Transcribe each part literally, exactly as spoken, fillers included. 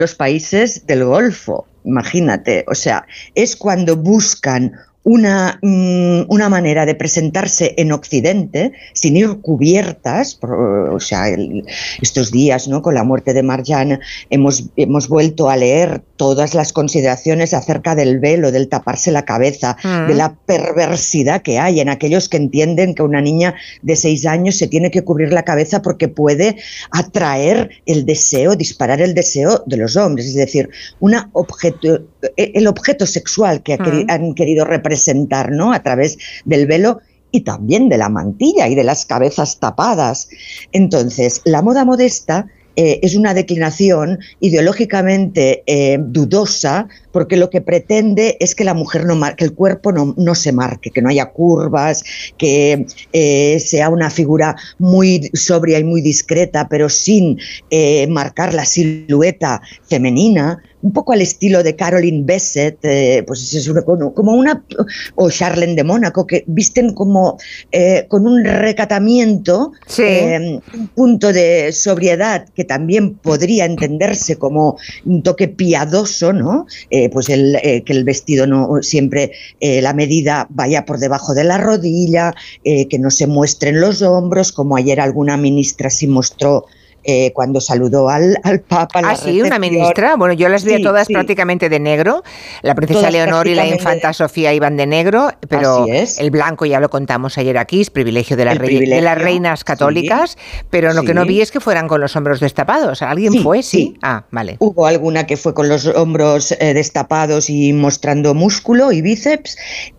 los países del Golfo, imagínate, o sea, es cuando buscan Una, una manera de presentarse en Occidente sin ir cubiertas, por, o sea, el, estos días, ¿no? Con la muerte de Marjan hemos, hemos vuelto a leer todas las consideraciones acerca del velo, del taparse la cabeza, mm. de la perversidad que hay en aquellos que entienden que una niña de seis años se tiene que cubrir la cabeza porque puede atraer el deseo, disparar el deseo de los hombres, es decir, una objeto, el objeto sexual que ha queri- mm. han querido representar presentar, ¿no? A través del velo y también de la mantilla y de las cabezas tapadas. Entonces, la moda modesta eh, es una declinación ideológicamente eh, dudosa, porque lo que pretende es que la mujer no mar- que el cuerpo no, no se marque, que no haya curvas, que eh, sea una figura muy sobria y muy discreta, pero sin eh, marcar la silueta femenina, un poco al estilo de Caroline Bessette, eh, pues es una, como una, o Charlene de Mónaco, que visten como eh, con un recatamiento, sí. eh, un punto de sobriedad que también podría entenderse como un toque piadoso, ¿no? Eh, pues el, eh, que el vestido no siempre eh, la medida vaya por debajo de la rodilla, eh, que no se muestren los hombros, como ayer alguna ministra sí mostró Eh, cuando saludó al, al Papa. Ah, sí, una ministra. Bueno, yo las vi sí, todas sí. prácticamente de negro. La princesa todas Leonor y la infanta Sofía iban de negro, pero el blanco ya lo contamos ayer aquí, es privilegio de, la rey, privilegio, de las reinas católicas, sí, pero lo sí. que no vi es que fueran con los hombros destapados. ¿Alguien sí, fue? ¿Sí? sí. Ah, vale. Hubo alguna que fue con los hombros eh, destapados y mostrando músculo y bíceps.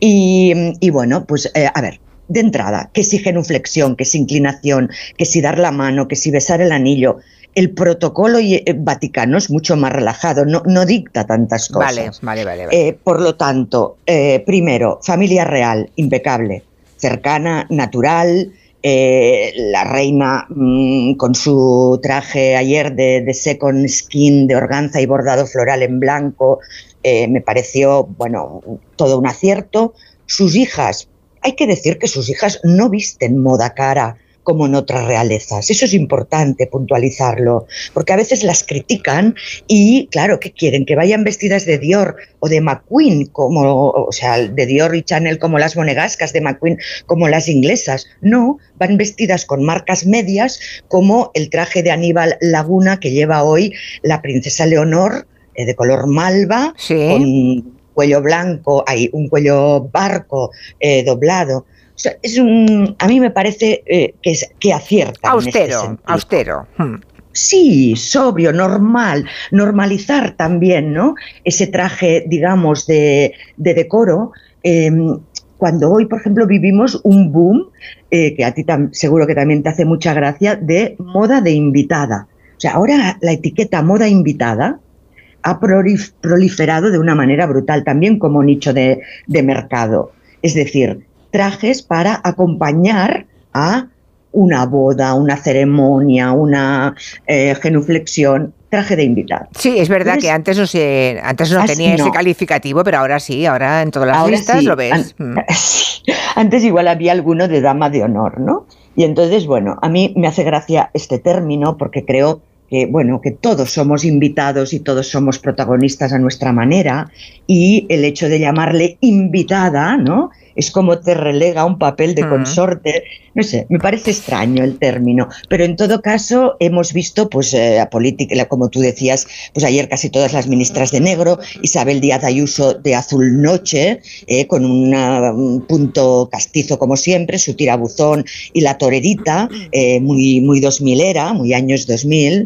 Y, y bueno, pues eh, a ver. De entrada, que si genuflexión, que si inclinación, que si dar la mano, que si besar el anillo. El protocolo vaticano es mucho más relajado, no, no dicta tantas cosas. Vale, vale, vale. vale. Eh, por lo tanto, eh, primero, familia real, impecable, cercana, natural. Eh, la reina mmm, con su traje ayer de, de second skin, de organza y bordado floral en blanco, eh, me pareció, bueno, todo un acierto. Sus hijas, hay que decir que sus hijas no visten moda cara como en otras realezas. Eso es importante puntualizarlo, porque a veces las critican y, claro, ¿qué quieren? Que vayan vestidas de Dior o de McQueen, como, o sea, de Dior y Chanel como las monegascas, de McQueen como las inglesas. No, van vestidas con marcas medias, como el traje de Aníbal Laguna que lleva hoy la princesa Leonor, eh, de color malva, sí. con cuello blanco, hay un cuello barco eh, doblado. O sea, es un, a mí me parece eh, que, es, que acierta. Austero, en este austero. Hmm. Sí, sobrio, normal, normalizar también, ¿no? Ese traje, digamos, de, de decoro. Eh, cuando hoy, por ejemplo, vivimos un boom, eh, que a ti tam, seguro que también te hace mucha gracia, de moda de invitada. O sea, ahora la etiqueta moda invitada ha proliferado de una manera brutal, también como nicho de, de mercado. Es decir, trajes para acompañar a una boda, una ceremonia, una eh, genuflexión, traje de invitado. Sí, es verdad Entonces, que antes no, se, antes no tenía no. ese calificativo, pero ahora sí, ahora en todas las ahora listas sí. lo ves. An- sí. Antes igual había alguno de dama de honor, ¿no? Y entonces, bueno, a mí me hace gracia este término porque creo que, bueno, que todos somos invitados y todos somos protagonistas a nuestra manera, y el hecho de llamarle invitada, ¿no?, es como te relega un papel de consorte. No sé, me parece extraño el término, pero en todo caso hemos visto, pues, eh, a política, como tú decías, pues ayer casi todas las ministras de negro, Isabel Díaz Ayuso de azul noche, eh, con una, un punto castizo como siempre, su tirabuzón y la torerita, eh, muy, muy dos milera, muy años dos mil.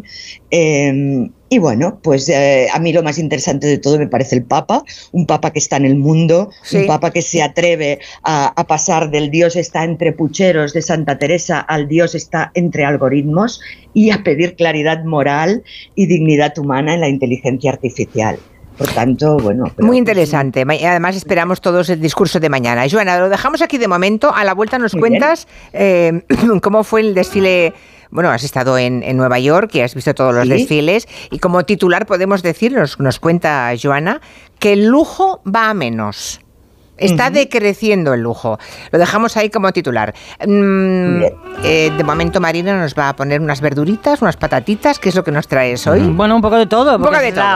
Eh, Y bueno, pues eh, a mí lo más interesante de todo me parece el Papa, un Papa que está en el mundo, sí. un Papa que se atreve a, a pasar del Dios está entre pucheros de Santa Teresa al Dios está entre algoritmos, y a pedir claridad moral y dignidad humana en la inteligencia artificial. Por tanto, bueno... Pero, muy interesante. Pues, además esperamos todos el discurso de mañana. Joana, lo dejamos aquí de momento. A la vuelta nos cuentas eh, cómo fue el desfile... Bueno, has estado en, en Nueva York y has visto todos los ¿Sí? desfiles, y como titular podemos decir, nos, nos cuenta Joana, que el lujo va a menos. Está uh-huh. decreciendo el lujo. Lo dejamos ahí como titular. Mm, eh, de momento Marina nos va a poner unas verduritas, unas patatitas. ¿Qué es lo que nos traes hoy? Bueno, un poco de todo. Un poco de todo.